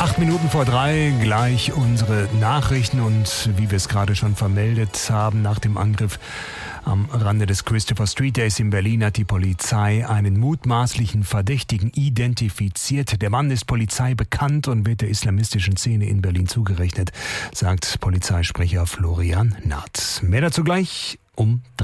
2:08, gleich unsere Nachrichten und wie wir es gerade schon vermeldet haben, nach dem Angriff am Rande des Christopher Street Days in Berlin hat die Polizei einen mutmaßlichen Verdächtigen identifiziert. Der Mann ist Polizei bekannt und wird der islamistischen Szene in Berlin zugerechnet, sagt Polizeisprecher Florian Naht. Mehr dazu gleich um